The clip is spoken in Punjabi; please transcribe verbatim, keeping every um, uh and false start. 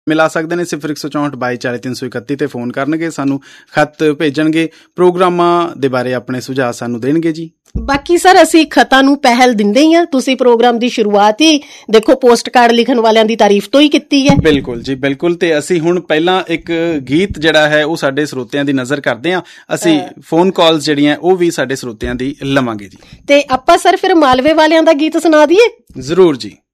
ਮਿਲਾ ਸਕਦੇ ਨੇ। ਸਿਫਰ ਇੱਕ ਸੌ ਚੌਂਹਠ ਬਾਈ ਚਾਲੀ ਤਿੰਨ ਸੌ ਇਕੱਤੀ 'ਤੇ ਫੋਨ ਕਰਨਗੇ, ਸਾਨੂੰ ਖੱਤ ਭੇਜਣਗੇ, ਪ੍ਰੋਗਰਾਮਾਂ ਦੇ ਬਾਰੇ ਆਪਣੇ ਸੁਝਾਅ ਸਾਨੂੰ ਦੇਣਗੇ ਜੀ। ਬਾਕੀ ਸਰ ਅਸੀਂ ਖਤਾਂ ਨੂੰ ਪਹਿਲ ਦਿੰਦੇ ਹੀ ਹਾਂ। ਤੁਸੀਂ ਪ੍ਰੋਗਰਾਮ ਦੀ ਸ਼ੁਰੂਆਤ ਹੀ ਦੇਖੋ ਪੋਸਟ ਕਾਰਡ ਲਿਖਣ ਵਾਲਿਆਂ ਦੀ ਤਾਰੀਫ ਤੋਂ ਹੀ ਕੀਤੀ ਹੈ। ਬਿਲਕੁਲ ਜੀ, ਬਿਲਕੁਲ। ਤੇ ਅਸੀਂ ਹੁਣ ਪਹਿਲਾਂ ਇੱਕ ਗੀਤ ਜਿਹੜਾ ਹੈ ਉਹ ਸਾਡੇ ਸਰੋਤਿਆਂ ਦੀ ਨਜ਼ਰ ਕਰਦੇ ਹਾਂ। ਅਸੀਂ ਫੋਨ ਕਾਲਸ ਜਿਹੜੀਆਂ ਉਹ ਵੀ ਸਾਡੇ ਸਰੋਤਿਆਂ ਦੀ ਲਵਾਂਗੇ ਜੀ। ਤੇ ਆਪਾਂ ਸਰ ਫਿਰ ਮਾਲਵੇ ਵਾਲਿਆਂ ਦਾ ਗੀਤ ਸੁਣਾ ਦਈਏ? ਜ਼ਰੂਰ ਜੀ।